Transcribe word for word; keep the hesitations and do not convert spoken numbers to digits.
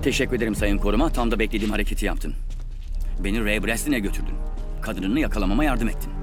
Teşekkür ederim Sayın Koruma. Tam da beklediğim hareketi yaptın. Beni Ray Braston'e götürdün. Kadınını yakalamama yardım ettin.